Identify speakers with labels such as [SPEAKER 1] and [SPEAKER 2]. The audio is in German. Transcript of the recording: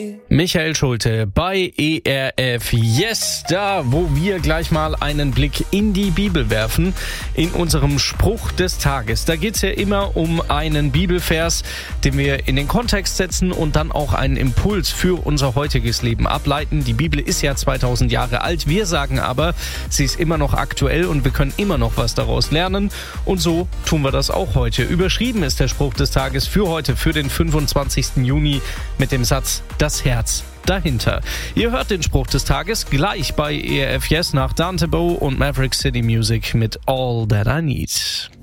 [SPEAKER 1] Michael Schulte bei ERF Yes, da wo wir gleich mal einen Blick in die Bibel werfen, in unserem Spruch des Tages. Da geht's ja immer um einen Bibelvers, den wir in den Kontext setzen und dann auch einen Impuls für unser heutiges Leben ableiten. Die Bibel ist ja 2000 Jahre alt, wir sagen aber, sie ist immer noch aktuell und wir können immer noch was daraus lernen. Und so tun wir das auch heute. Überschrieben ist der Spruch des Tages für heute, für den 25. Juni mit dem Satz, das Herz dahinter. Ihr hört den Spruch des Tages gleich bei ERF Yes nach Dante Bowe und Maverick City Music mit All That I Need.